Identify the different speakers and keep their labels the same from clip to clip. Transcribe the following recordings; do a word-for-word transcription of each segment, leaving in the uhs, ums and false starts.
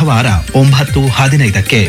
Speaker 1: ಬುಧವಾರ ಒಂಬತ್ತು ಹದಿನೈದಕ್ಕೆ.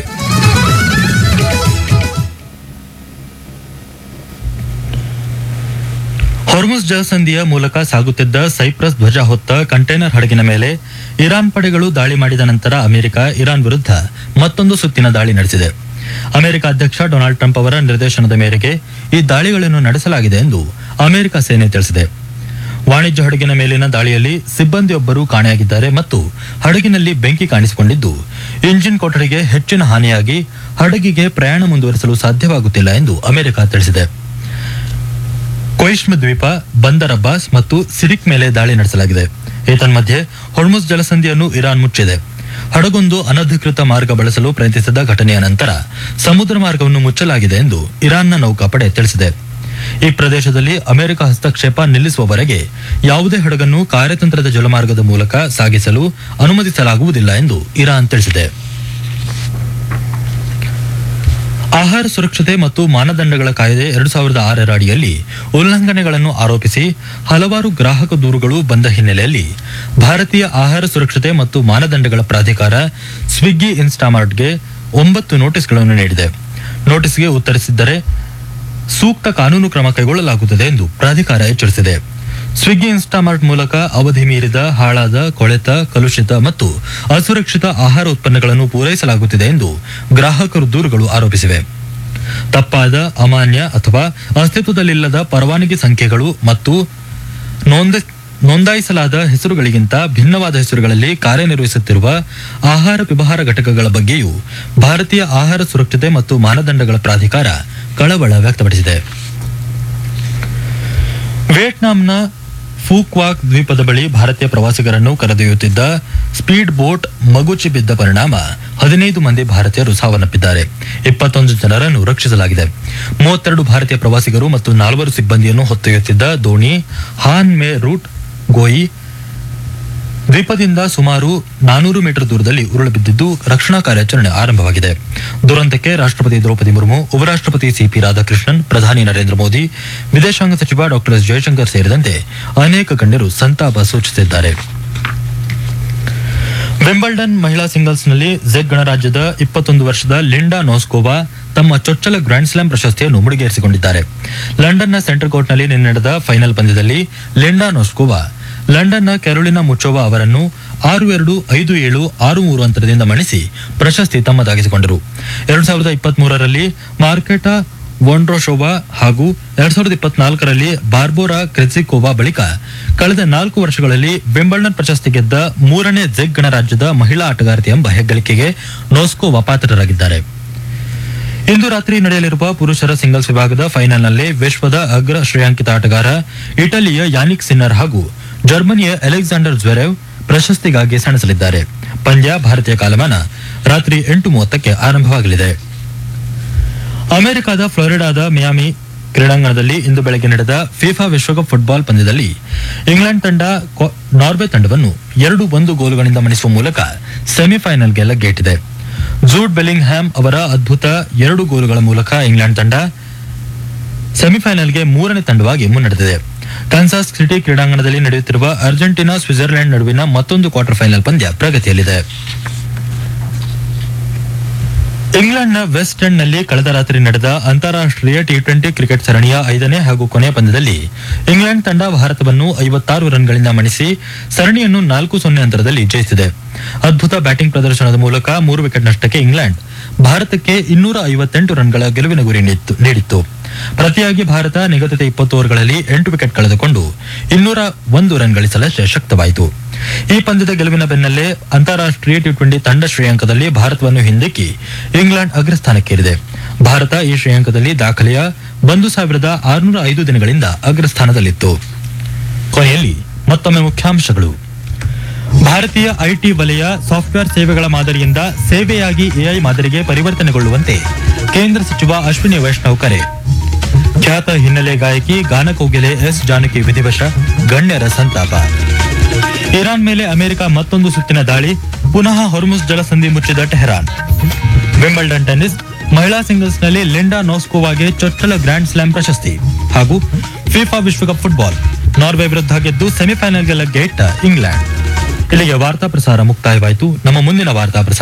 Speaker 2: ಹೊರ್ಮುಜ್ ಜಲಸಂಧಿಯ ಮೂಲಕ ಸಾಗುತ್ತಿದ್ದ ಸೈಪ್ರಸ್ ಧ್ವಜ ಹೊತ್ತ ಕಂಟೈನರ್ ಹಡಗಿನ ಮೇಲೆ ಇರಾನ್ ಪಡೆಗಳು ದಾಳಿ ಮಾಡಿದ ನಂತರ ಅಮೆರಿಕ ಇರಾನ್ ವಿರುದ್ಧ ಮತ್ತೊಂದು ಸುತ್ತಿನ ದಾಳಿ ನಡೆಸಿದೆ. ಅಮೆರಿಕ ಅಧ್ಯಕ್ಷ ಡೊನಾಲ್ಡ್ ಟ್ರಂಪ್ ಅವರ ನಿರ್ದೇಶನದ ಮೇರೆಗೆ ಈ ದಾಳಿಗಳನ್ನು ನಡೆಸಲಾಗಿದೆ ಎಂದು ಅಮೆರಿಕ ಸೇನೆ ತಿಳಿಸಿದೆ. ವಾಣಿಜ್ಯ ಹಡಗಿನ ಮೇಲಿನ ದಾಳಿಯಲ್ಲಿ ಸಿಬ್ಬಂದಿಯೊಬ್ಬರು ಕಾಣೆಯಾಗಿದ್ದಾರೆ ಮತ್ತು ಹಡಗಿನಲ್ಲಿ ಬೆಂಕಿ ಕಾಣಿಸಿಕೊಂಡಿದ್ದು ಇಂಜಿನ್ ಕೊಠಡಿಗೆ ಹೆಚ್ಚಿನ ಹಾನಿಯಾಗಿ ಹಡಗಿಗೆ ಪ್ರಯಾಣ ಮುಂದುವರಿಸಲು ಸಾಧ್ಯವಾಗುತ್ತಿಲ್ಲ ಎಂದು ಅಮೆರಿಕ ತಿಳಿಸಿದೆ. ಕೊಯಿಶ್ಮ್ ದ್ವೀಪ, ಬಂದರ್ ಅಬ್ಬಾಸ್ ಮತ್ತು ಸಿರಿಕ್ ಮೇಲೆ ದಾಳಿ ನಡೆಸಲಾಗಿದೆ. ಏತನ್ಮಧ್ಯೆ ಹೊರ್ಮುಜ್ ಜಲಸಂಧಿಯನ್ನು ಇರಾನ್ ಮುಚ್ಚಿದೆ. ಹಡಗೊಂದು ಅನಧಿಕೃತ ಮಾರ್ಗ ಬಳಸಲು ಪ್ರಯತ್ನಿಸಿದ ಘಟನೆಯ ನಂತರ ಸಮುದ್ರ ಮಾರ್ಗವನ್ನು ಮುಚ್ಚಲಾಗಿದೆ ಎಂದು ಇರಾನ್ನ ನೌಕಾಪಡೆ ತಿಳಿಸಿದೆ. ಈ ಪ್ರದೇಶದಲ್ಲಿ ಅಮೆರಿಕ ಹಸ್ತಕ್ಷೇಪ ನಿಲ್ಲಿಸುವವರೆಗೆ ಯಾವುದೇ ಹಡಗನ್ನು ಕಾರ್ಯತಂತ್ರದ ಜಲಮಾರ್ಗದ ಮೂಲಕ ಸಾಗಿಸಲು ಅನುಮತಿಸಲಾಗುವುದಿಲ್ಲ ಎಂದು ಇರಾನ್ ತಿಳಿಸಿದೆ. ಆಹಾರ ಸುರಕ್ಷತೆ ಮತ್ತು ಮಾನದಂಡಗಳ ಕಾಯ್ದೆ ಎರಡು ಸಾವಿರದ ಆರರ ಅಡಿಯಲ್ಲಿ ಉಲ್ಲಂಘನೆಗಳನ್ನು ಆರೋಪಿಸಿ ಹಲವಾರು ಗ್ರಾಹಕ ದೂರುಗಳು ಬಂದ ಹಿನ್ನೆಲೆಯಲ್ಲಿ ಭಾರತೀಯ ಆಹಾರ ಸುರಕ್ಷತೆ ಮತ್ತು ಮಾನದಂಡಗಳ ಪ್ರಾಧಿಕಾರ ಸ್ವಿಗ್ಗಿ ಇನ್ಸ್ಟಾಮಾರ್ಟ್ಗೆ ಒಂಬತ್ತು ನೋಟಿಸ್ಗಳನ್ನು ನೀಡಿದೆ. ನೋಟಿಸ್ಗೆ ಉತ್ತರಿಸಿದ್ದರೆ ಸೂಕ್ತ ಕಾನೂನು ಕ್ರಮ ಕೈಗೊಳ್ಳಲಾಗುತ್ತದೆ ಎಂದು ಪ್ರಾಧಿಕಾರ ಎಚ್ಚರಿಸಿದೆ. ಸ್ವಿಗ್ಗಿ ಇನ್ಸ್ಟಾಮಾರ್ಟ್ ಮೂಲಕ ಅವಧಿ ಮೀರಿದ, ಹಾಳಾದ, ಕೊಳೆತ, ಕಲುಷಿತ ಮತ್ತು ಅಸುರಕ್ಷಿತ ಆಹಾರ ಉತ್ಪನ್ನಗಳನ್ನು ಪೂರೈಸಲಾಗುತ್ತಿದೆ ಎಂದು ಗ್ರಾಹಕರು ದೂರುಗಳು ಆರೋಪಿಸಿವೆ. ತಪ್ಪಾದ, ಅಮಾನ್ಯ ಅಥವಾ ಅಸ್ತಿತ್ವದಲ್ಲಿಲ್ಲದ ಪರವಾನಗಿ ಸಂಖ್ಯೆಗಳು ಮತ್ತು ನೋಂದಾಯಿಸಲಾದ ಹೆಸರುಗಳಿಗಿಂತ ಭಿನ್ನವಾದ ಹೆಸರುಗಳಲ್ಲಿ ಕಾರ್ಯನಿರ್ವಹಿಸುತ್ತಿರುವ ಆಹಾರ ವ್ಯವಹಾರ ಘಟಕಗಳ ಬಗ್ಗೆಯೂ ಭಾರತೀಯ ಆಹಾರ ಸುರಕ್ಷತೆ ಮತ್ತು ಮಾನದಂಡಗಳ ಪ್ರಾಧಿಕಾರ ಕಳವಳ ವ್ಯಕ್ತಪಡಿಸಿದೆ. ವಿಯೆಟ್ನಾಂನ ಫೂಕ್ವಾಕ್ ದ್ವೀಪದ ಬಳಿ ಭಾರತೀಯ ಪ್ರವಾಸಿಗರನ್ನು ಕರೆದೊಯ್ಯುತ್ತಿದ್ದ ಸ್ಪೀಡ್ ಬೋಟ್ ಮಗುಚಿ ಬಿದ್ದ ಪರಿಣಾಮ ಹದಿನೈದು ಮಂದಿ ಭಾರತೀಯರು ಸಾವನ್ನಪ್ಪಿದ್ದಾರೆ. ಇಪ್ಪತ್ತೊಂದು ಜನರನ್ನು ರಕ್ಷಿಸಲಾಗಿದೆ. ಮೂವತ್ತೆರಡು ಭಾರತೀಯ ಪ್ರವಾಸಿಗರು ಮತ್ತು ನಾಲ್ವರು ಸಿಬ್ಬಂದಿಯನ್ನು ಹೊತ್ತೊಯ್ಯುತ್ತಿದ್ದ ದೋಣಿ ಹಾನ್ ಮೇ ರೂಟ್ ಗೋಯಿ ದ್ವೀಪದಿಂದ ಸುಮಾರು ನಾನೂರು ಮೀಟರ್ ದೂರದಲ್ಲಿ ಉರುಳು ಬಿದ್ದಿದ್ದು ರಕ್ಷಣಾ ಕಾರ್ಯಾಚರಣೆ ಆರಂಭವಾಗಿದೆ. ದುರಂತಕ್ಕೆ ರಾಷ್ಟ್ರಪತಿ ದ್ರೌಪದಿ ಮುರ್ಮು, ಉಪರಾಷ್ಟ್ರಪತಿ ಸಿಪಿ ರಾಧಾಕೃಷ್ಣನ್, ಪ್ರಧಾನಿ ನರೇಂದ್ರ ಮೋದಿ, ವಿದೇಶಾಂಗ ಸಚಿವ ಡಾ ಎಸ್ ಜಯಶಂಕರ್ ಸೇರಿದಂತೆ ಅನೇಕ ಗಣ್ಯರು ಸಂತಾಪ ಸೂಚಿಸಿದ್ದಾರೆ. ವಿಂಬಲ್ಡನ್ ಮಹಿಳಾ ಸಿಂಗಲ್ಸ್ನಲ್ಲಿ ಜೆಕ್ ಗಣರಾಜ್ಯದ ಇಪ್ಪತ್ತೊಂದು ವರ್ಷದ ಲಿಂಡಾ ನೋಸ್ಕೋವಾ ತಮ್ಮ ಚೊಚ್ಚಲ ಗ್ರ್ಯಾಂಡ್ ಸ್ಲಾಮ್ ಪ್ರಶಸ್ತಿಯನ್ನು ಮುಡಿಗೇರಿಸಿಕೊಂಡಿದ್ದಾರೆ. ಲಂಡನ್ನ ಸೆಂಟರ್ ಕೋರ್ಟ್ನಲ್ಲಿ ನಿನ್ನೆ ನಡೆದ ಫೈನಲ್ ಪಂದ್ಯದಲ್ಲಿ ಲಿಂಡಾ ನೋಸ್ಕೋವಾ ಲಂಡನ್ನ ಕ್ಯಾರೋಲಿನಾ ಮುಚೋವಾ ಅವರನ್ನು ಆರು ಎರಡು, ಐದು ಏಳು, ಆರು ಮೂರು ಅಂತರದಿಂದ ಮಣಿಸಿ ಪ್ರಶಸ್ತಿ ತಮ್ಮದಾಗಿಸಿಕೊಂಡರು. ಎರಡ್ ಸಾವಿರದ ಇಪ್ಪತ್ತ್ ಮೂರರಲ್ಲಿ ಮಾರ್ಕೆಟಾ ವೊಂಡ್ರೋಶೋವಾ ಹಾಗೂ ಎರಡ್ ಸಾವಿರದ ಇಪ್ಪತ್ನಾಲ್ಕರಲ್ಲಿ ಬಾರ್ಬೋರಾ ಕ್ರೆಜಿಕೋವಾ ಬಳಿಕ ಕಳೆದ ನಾಲ್ಕು ವರ್ಷಗಳಲ್ಲಿ ವಿಂಬಲ್ಡನ್ ಪ್ರಶಸ್ತಿ ಗೆದ್ದ ಮೂರನೇ ಜೆಕ್ ಗಣರಾಜ್ಯದ ಮಹಿಳಾ ಆಟಗಾರ್ತಿ ಎಂಬ ಹೆಗ್ಗಳಿಕೆಗೆ ನೋಸ್ಕೋವಾ ಪಾತ್ರರಾಗಿದ್ದಾರೆ. ಇಂದು ರಾತ್ರಿ ನಡೆಯಲಿರುವ ಪುರುಷರ ಸಿಂಗಲ್ಸ್ ವಿಭಾಗದ ಫೈನಲ್ನಲ್ಲಿ ವಿಶ್ವದ ಅಗ್ರ ಶ್ರೇಯಾಂಕಿತ ಆಟಗಾರ ಇಟಲಿಯ ಯಾನಿಕ್ ಸಿನ್ನರ್ ಹಾಗೂ ಜರ್ಮನಿಯ ಅಲೆಕ್ಸಾಂಡರ್ ಜ್ವೆರೆವ್ ಪ್ರಶಸ್ತಿಗಾಗಿ ಸೆಣಸಲಿದ್ದಾರೆ. ಪಂದ್ಯ ಭಾರತೀಯ ಕಾಲಮಾನ ರಾತ್ರಿ ಎಂಟು ಮೂವತ್ತಕ್ಕೆ ಆರಂಭವಾಗಲಿದೆ. ಅಮೆರಿಕದ ಫ್ಲೋರಿಡಾದ ಮಿಯಾಮಿ ಕ್ರೀಡಾಂಗಣದಲ್ಲಿ ಇಂದು ಬೆಳಗ್ಗೆ ನಡೆದ ಫಿಫಾ ವಿಶ್ವಕಪ್ ಫುಟ್ಬಾಲ್ ಪಂದ್ಯದಲ್ಲಿ ಇಂಗ್ಲೆಂಡ್ ತಂಡ ನಾರ್ವೆ ತಂಡವನ್ನು ಎರಡು ಒಂದು ಗೋಲುಗಳಿಂದ ಮಣಿಸುವ ಮೂಲಕ ಸೆಮಿಫೈನಲ್ಗೆ ಲಗ್ಗೇಟಿದೆ. ಜೂಡ್ ಬೆಲ್ಲಿಂಗ್ ಹ್ಯಾಮ್ ಅವರ ಅದ್ಭುತ ಎರಡು ಗೋಲುಗಳ ಮೂಲಕ ಇಂಗ್ಲೆಂಡ್ ತಂಡ ಸೆಮಿಫೈನಲ್ಗೆ ಮೂರನೇ ತಂಡವಾಗಿ ಮುನ್ನಡೆದಿದೆ. ಕನ್ಸಾಸ್ ಸಿಟಿ ಕ್ರೀಡಾಂಗಣದಲ್ಲಿ ನಡೆಯುತ್ತಿರುವ ಅರ್ಜೆಂಟೀನಾ ಸ್ವಿಟ್ಜರ್ಲೆಂಡ್ ನಡುವಿನ ಮತ್ತೊಂದು ಕ್ವಾರ್ಟರ್ ಫೈನಲ್ ಪಂದ್ಯ ಪ್ರಗತಿಯಲ್ಲಿದೆ. ಇಂಗ್ಲೆಂಡ್ನ ವೆಸ್ಟ್ ಎಂಡ್ನಲ್ಲಿ ಕಳೆದ ರಾತ್ರಿ ನಡೆದ ಅಂತಾರಾಷ್ಟ್ರೀಯ ಟಿ ಟ್ವೆಂಟಿ ಕ್ರಿಕೆಟ್ ಸರಣಿಯ ಐದನೇ ಹಾಗೂ ಕೊನೆಯ ಪಂದ್ಯದಲ್ಲಿ ಇಂಗ್ಲೆಂಡ್ ತಂಡ ಭಾರತವನ್ನು ಐವತ್ತಾರು ರನ್ಗಳಿಂದ ಮಣಿಸಿ ಸರಣಿಯನ್ನು ನಾಲ್ಕು ಸೊನ್ನೆ ಅಂತರದಲ್ಲಿ ಜಯಿಸಿದೆ. ಅದ್ಭುತ ಬ್ಯಾಟಿಂಗ್ ಪ್ರದರ್ಶನದ ಮೂಲಕ ಮೂರು ವಿಕೆಟ್ ನಷ್ಟಕ್ಕೆ ಇಂಗ್ಲೆಂಡ್ ಭಾರತಕ್ಕೆ ಇನ್ನೂರ ಐವತ್ತೆಂಟು ರನ್ಗಳ ಗೆಲುವಿನ ಗುರಿ ನೀಡಿತ್ತು. ಪ್ರತಿಯಾಗಿ ಭಾರತ ನಿಗದಿತ ಇಪ್ಪತ್ತು ಓವರ್ಗಳಲ್ಲಿ ಎಂಟು ವಿಕೆಟ್ ಕಳೆದುಕೊಂಡು ಇನ್ನೂರ ಒಂದು ರನ್ ಗಳಿಸಲು ಶಕ್ತವಾಯಿತು. ಈ ಪಂದ್ಯದ ಗೆಲುವಿನ ಬೆನ್ನಲ್ಲೇ ಅಂತಾರಾಷ್ಟ್ರೀಯ ಟಿ ಟ್ವೆಂಟಿ ತಂಡ ಶ್ರೇಯಾಂಕದಲ್ಲಿ ಭಾರತವನ್ನು ಹಿಂದಿಕ್ಕಿ ಇಂಗ್ಲೆಂಡ್ ಅಗ್ರಸ್ಥಾನಕ್ಕೇರಿದೆ. ಭಾರತ ಈ ಶ್ರೇಯಾಂಕದಲ್ಲಿ ದಾಖಲೆಯ ಒಂದು ಸಾವಿರದ ಆರುನೂರ ಐದು ದಿನಗಳಿಂದ ಅಗ್ರಸ್ಥಾನದಲ್ಲಿತ್ತು. ಕೊನೆಯಲ್ಲಿ ಮತ್ತೊಮ್ಮೆ ಮುಖ್ಯಾಂಶಗಳು. ಭಾರತೀಯ ಐಟಿ ವಲಯ ಸಾಫ್ಟ್ವೇರ್ ಸೇವೆಗಳ ಮಾದರಿಯಿಂದ ಸೇವೆಯಾಗಿ ಎಐ ಮಾದರಿಗೆ ಪರಿವರ್ತನೆಗೊಳ್ಳುವಂತೆ ಕೇಂದ್ರ ಸಚಿವ ಅಶ್ವಿನಿ ವೈಷ್ಣವ್ ಕರೆ. ಖ್ಯಾತ ಹಿನ್ನೆಲೆ ಗಾಯಕಿ ಗಾನಕೋಗಿಲೆ ಎಸ್ ಜಾನಕಿ ವಿಧಿವಶ, ಗಣ್ಯರ ಸಂತಾಪ. ಇರಾನ್ ಮೇಲೆ ಅಮೆರಿಕ ಮತ್ತೊಂದು ಸುತ್ತಿನ ದಾಳಿ, ಪುನಃ ಹೊರ್ಮುಜ್ ಜಲಸಂಧಿ ಮುಚ್ಚಿದ ಟೆಹರಾನ್. ವಿಂಬಲ್ಡನ್ ಟೆನ್ನಿಸ್ ಮಹಿಳಾ ಸಿಂಗಲ್ಸ್ನಲ್ಲಿ ಲಿಂಡಾ ನೋಸ್ಕೋವಾಗೆ ಚೊಚ್ಚಲ ಗ್ರ್ಯಾಂಡ್ ಸ್ಲಾಮ್ ಪ್ರಶಸ್ತಿ. ಹಾಗೂ ಫಿಫಾ ವಿಶ್ವಕಪ್ ಫುಟ್ಬಾಲ್ ನಾರ್ವೆ ವಿರುದ್ಧ ಗೆದ್ದು ಸೆಮಿಫೈನಲ್ಗೆ ಲಗ್ಗೆ ಇಟ್ಟ ಇಂಗ್ಲೆಂಡ್. ಇಲ್ಲಿಗೆ ವಾರ್ತಾ ಪ್ರಸಾರ ಮುಕ್ತಾಯವಾಯಿತು. ನಮ್ಮ ಮುಂದಿನ ವಾರ್ತಾ ಪ್ರಸಾರ